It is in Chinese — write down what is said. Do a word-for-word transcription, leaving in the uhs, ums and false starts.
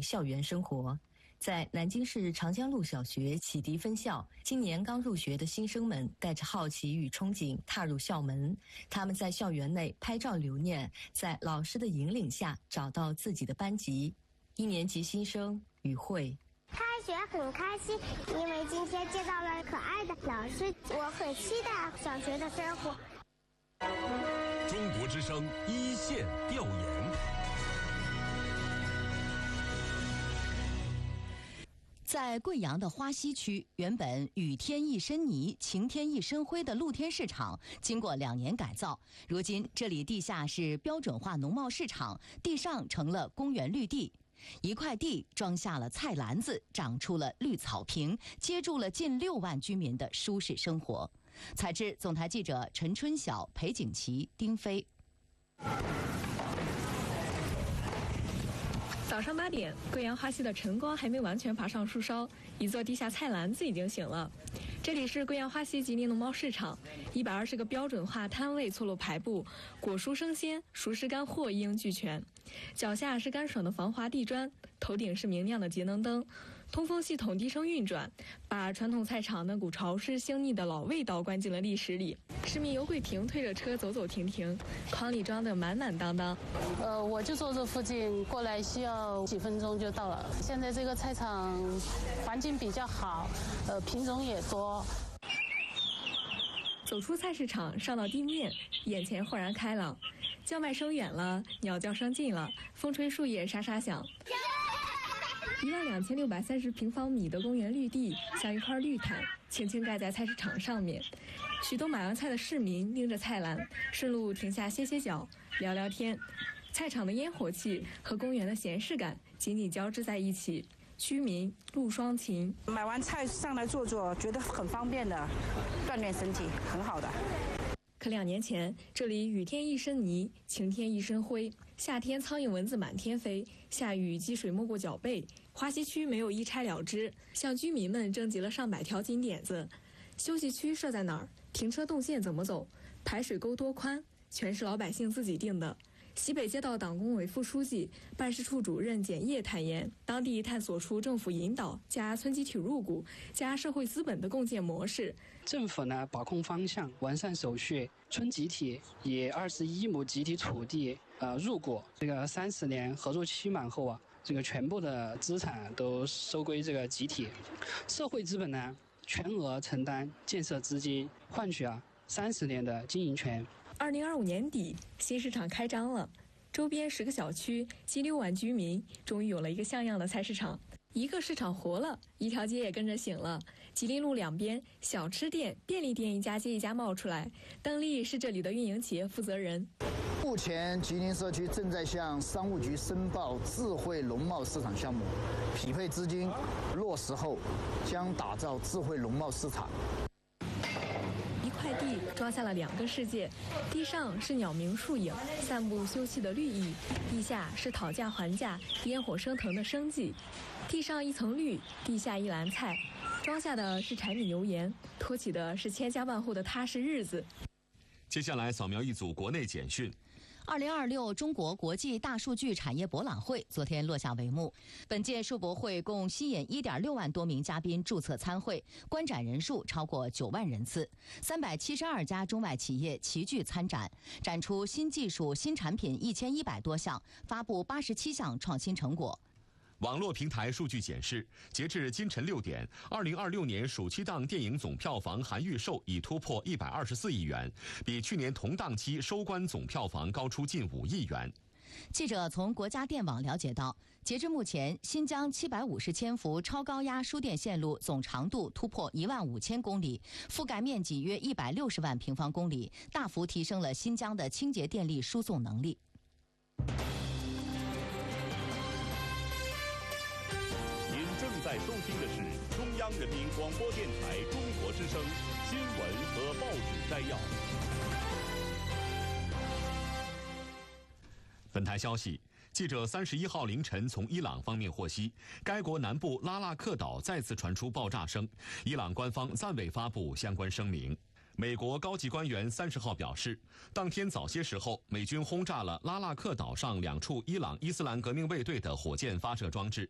校园生活。在南京市长江路小学启迪分校，今年刚入学的新生们带着好奇与憧憬踏入校门。他们在校园内拍照留念，在老师的引领下找到自己的班级。一年级新生宇慧。 开学很开心，因为今天见到了可爱的老师，我很期待小学的生活。 中国之声一线调研。 在贵阳的花溪区，原本雨天一身泥，晴天一身灰的露天市场，经过两年改造，如今这里地下是标准化农贸市场，地上成了公园绿地。一块地装下了菜篮子，长出了绿草坪，接住了近六万居民的舒适生活。采制总台记者陈春晓、裴景琦、丁飞。 早上八点，贵阳花溪的晨光还没完全爬上树梢，一座地下菜篮子已经醒了。这里是贵阳花溪吉林农贸市场，一百二十个标准化摊位错落排布，果蔬生鲜、熟食干货一应俱全。脚下是干爽的防滑地砖，头顶是明亮的节能灯，通风系统低声运转，把传统菜场那股潮湿腥腻的老味道关进了历史里。市民尤桂平推着车走走停停，筐里装得满满当当。 呃，我就住这附近，过来需要几分钟就到了。现在这个菜场环境比较好，呃，品种也多。 走出菜市场，上到地面，眼前豁然开朗，叫卖声远了，鸟叫声近了，风吹树叶沙沙响。一万两千六百三十平方米的公园绿地，像一块绿毯，轻轻盖在菜市场上面。许多买完菜的市民拎着菜篮，顺路停下歇歇脚，聊聊天。菜场的烟火气和公园的闲适感紧紧交织在一起，居民路双情。 买完菜上来坐坐，觉得很方便的，锻炼身体，很好的。 可两年前，这里雨天一身泥，晴天一身灰，夏天苍蝇蚊子满天飞，下雨积水没过脚背。花溪区没有一拆了之，向居民们征集了上百条金点子。休息区设在哪儿？停车动线怎么走？排水沟多宽？全是老百姓自己定的。西北街道党工委副书记、办事处主任简业坦言，当地探索出政府引导加村集体入股加社会资本的共建模式。 政府呢把控方向，完善手续，村集体以二十一亩集体土地呃入股，这个三十年合作期满后啊，这个全部的资产都收归这个集体，社会资本呢全额承担建设资金，换取啊三十年的经营权。 二零二五年底，新市场开张了，周边十个小区近六万居民终于有了一个像样的菜市场。一个市场活了，一条街也跟着醒了。吉林路两边，小吃店、便利店一家接一家冒出来。邓丽是这里的运营企业负责人。 目前，吉林社区正在向商务局申报智慧农贸市场项目，匹配资金落实后，将打造智慧农贸市场。 一块地装下了两个世界，地上是鸟鸣树影、散步休憩的绿意，地下是讨价还价、烟火升腾的生计。地上一层绿，地下一篮菜，装下的是柴米油盐，托起的是千家万户的踏实日子。 接下来扫描一组国内简讯。 二零二六中国国际大数据产业博览会昨天落下帷幕。本届数博会共吸引 一点六万多名嘉宾注册参会，观展人数超过九万人次。三百七十二家中外企业齐聚参展，展出新技术、新产品一千一百多项，发布八十七项创新成果。 网络平台数据显示，截至今晨六点，二零二六年暑期档电影总票房含预售已突破一百二十四亿元，比去年同档期收官总票房高出近五亿元。 记者从国家电网了解到，截至目前，新疆七百五十千伏超高压输电线路总长度突破一万五千公里，覆盖面积约一百六十万平方公里，大幅提升了新疆的清洁电力输送能力。 正在收听的是中央人民广播电台中国之声新闻和报纸摘要。本台消息，记者三十一号凌晨从伊朗方面获悉，该国南部拉腊克岛再次传出爆炸声，伊朗官方暂未发布相关声明。美国高级官员三十号表示，当天早些时候，美军轰炸了拉腊克岛上两处伊朗伊斯兰革命卫队的火箭发射装置。